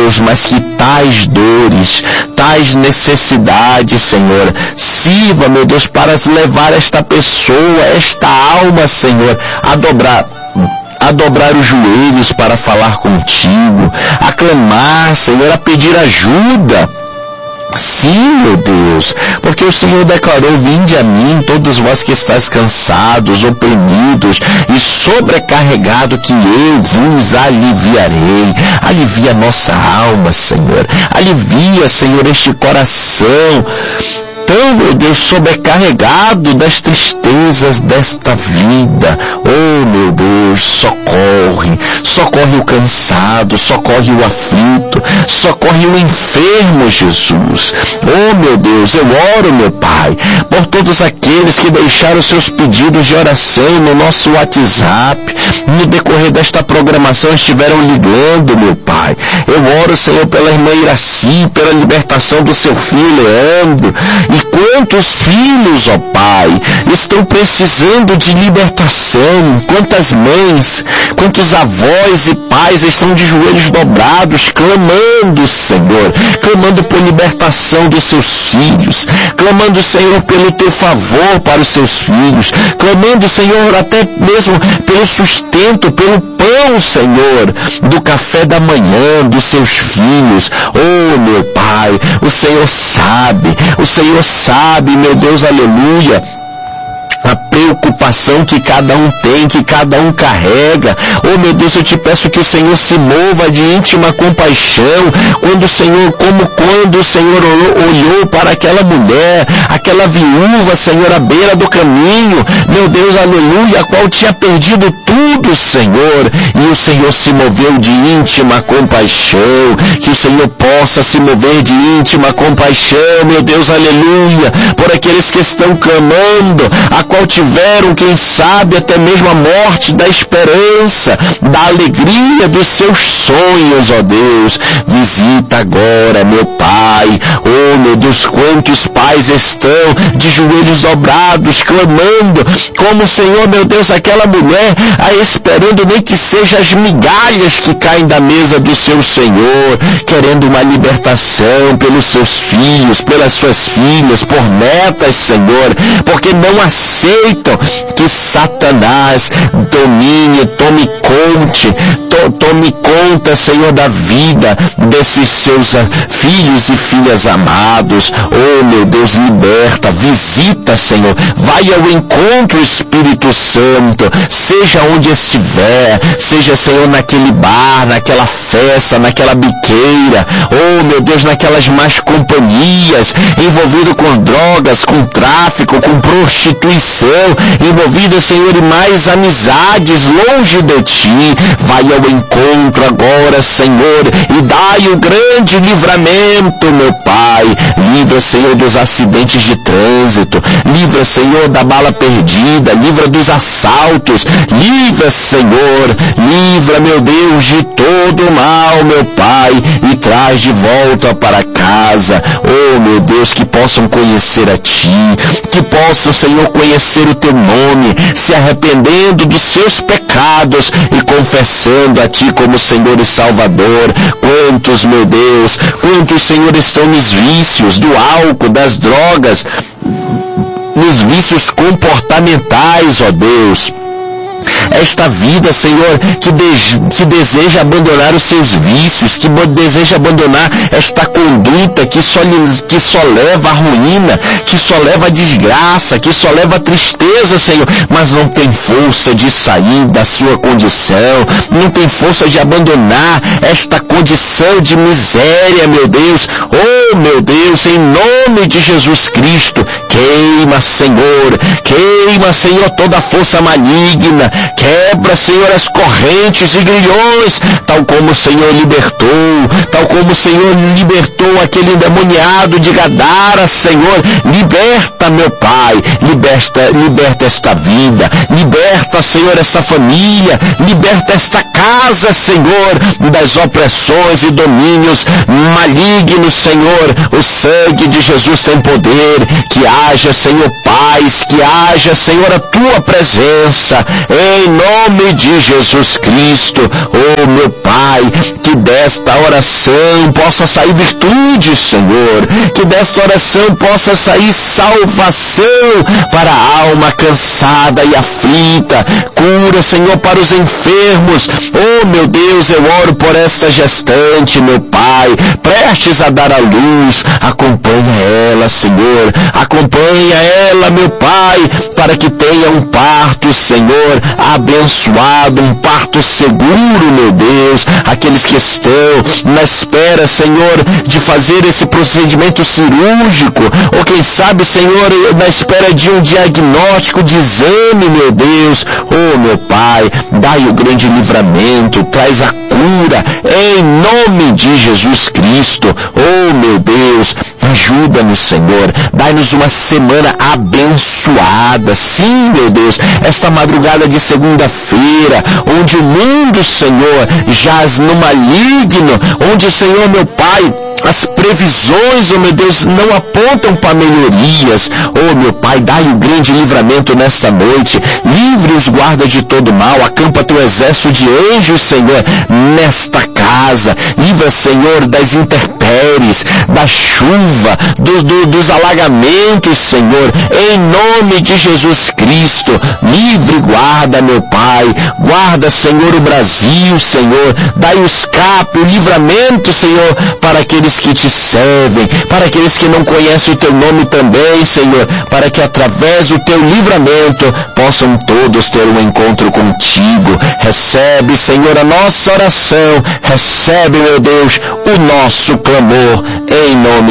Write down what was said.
Deus, mas que tais dores, tais necessidades, Senhor, sirva, meu Deus, para levar esta pessoa, esta alma, Senhor, a dobrar os joelhos para falar contigo, a clamar, Senhor, a pedir ajuda. Sim, meu Deus, porque o Senhor declarou: vinde a mim, todos vós que estáis cansados, oprimidos e sobrecarregados, que eu vos aliviarei. Alivia nossa alma, Senhor. Alivia, Senhor, este coração tão, meu Deus, sobrecarregado das tristezas desta vida. Oh, meu Deus, socorre o cansado, socorre o aflito, socorre o enfermo, Jesus. Oh, meu Deus, eu oro, meu Pai, por todos aqueles que deixaram seus pedidos de oração no nosso WhatsApp, no decorrer desta programação estiveram ligando, meu Pai. Eu oro, Senhor, pela irmã Iraci, pela libertação do seu filho Leandro. E quantos filhos, ó Pai, estão precisando de libertação? Quantas mães, quantos avós e pais estão de joelhos dobrados, clamando, Senhor, clamando por libertação dos seus filhos, clamando, Senhor, pelo teu favor para os seus filhos, clamando, Senhor, até mesmo pelo sustento, pelo pão, Senhor, do café da manhã dos seus filhos. Oh, meu Pai, o Senhor sabe, meu Deus, aleluia, a preocupação que cada um tem, que cada um carrega. Oh, meu Deus, eu te peço que o Senhor se mova de íntima compaixão, quando o Senhor olhou para aquela mulher, aquela viúva, Senhor, à beira do caminho, meu Deus, aleluia, a qual tinha perdido tudo, Senhor, e o Senhor se moveu de íntima compaixão. Que o Senhor possa se mover de íntima compaixão, meu Deus, aleluia, por aqueles que estão clamando, a qual tiveram, quem sabe, até mesmo a morte da esperança, da alegria dos seus sonhos, ó Deus. Visita agora, meu Pai. Oh, meu Deus, quantos pais estão de joelhos dobrados, clamando, como, Senhor, meu Deus, aquela mulher, esperando nem que sejam as migalhas que caem da mesa do seu Senhor, querendo uma libertação pelos seus filhos, pelas suas filhas, por netas, Senhor, porque não aceitam que Satanás tome conta, Senhor, da vida desses seus filhos e filhas amados. Oh, meu Deus, liberta, visita, Senhor, vai ao encontro, Espírito Santo, seja onde estiver, seja, Senhor, naquele bar, naquela festa, naquela biqueira, oh, meu Deus, naquelas más companhias, envolvido com drogas, com tráfico, com prostituição, envolvido, Senhor, em mais amizades longe de ti. Vai ao encontro agora, Senhor, e dai o grande livramento, meu Pai. Livra, Senhor, dos acidentes de trânsito, livra, Senhor, da bala perdida, livra dos assaltos, livra, Senhor, livra, meu Deus, de todo o mal, meu Pai, e traz de volta para casa. Oh, meu Deus, que possam conhecer a ti, que possam, Senhor, conhecer o teu nome, se arrependendo dos seus pecados e confessando a ti como Senhor e Salvador. Quantos, meu Deus, quantos, Senhor, estão nos vícios do álcool, das drogas, nos vícios comportamentais, ó Deus. Esta vida, Senhor, que deseja abandonar os seus vícios, que deseja abandonar esta conduta que só leva à ruína, que só leva à desgraça, que só leva à tristeza, Senhor, mas não tem força de sair da sua condição, não tem força de abandonar esta condição de miséria, meu Deus. Oh, meu Deus, em nome de Jesus Cristo, queima, Senhor, toda a força maligna. Quebra, Senhor, as correntes e grilhões, tal como o Senhor libertou aquele endemoniado de Gadara, Senhor. Liberta, meu Pai, liberta esta vida, liberta, Senhor, essa família, liberta esta casa, Senhor, das opressões e domínios malignos, Senhor. O sangue de Jesus tem poder. Que haja, Senhor, paz, que haja, Senhor, a tua presença em nome de Jesus Cristo. Oh, meu Pai, que desta oração possa sair virtude, Senhor, que desta oração possa sair salvação para a alma cansada e aflita, cura, Senhor, para os enfermos. Oh, meu Deus, eu oro por esta gestante, meu Pai, prestes a dar à luz. Acompanha ela, Senhor, acompanha ela, meu Pai, para que tenha um parto, Senhor, abençoado, um parto seguro, meu Deus. Aqueles que estão na espera, Senhor, de fazer esse procedimento cirúrgico, ou quem sabe, Senhor, na espera de um diagnóstico, de exame, meu Deus. Oh, meu Pai, dai o grande livramento, traz a cura, em nome de Jesus Cristo. Oh, meu Deus, ajuda-nos, Senhor, dai-nos uma semana abençoada. Sim, meu Deus, esta madrugada de segunda-feira, onde o mundo, Senhor, jaz no maligno, onde, Senhor, meu Pai, as previsões, oh meu Deus, não apontam para melhorias. Oh, meu Pai, dai o grande livramento nesta noite. Livre os guardas de todo mal. Acampa teu exército de anjos, Senhor, nesta casa. Livra, Senhor, das intempéries, da chuva, dos alagamentos, Senhor. Em nome de Jesus Cristo. Livre, guarda, meu Pai. Guarda, Senhor, o Brasil, Senhor. Dai o escape, o livramento, Senhor, para aqueles que te servem, para aqueles que não conhecem o teu nome também, Senhor, para que através do teu livramento possam todos ter um encontro contigo. Recebe, Senhor, a nossa oração, recebe, meu Deus, o nosso clamor, em nome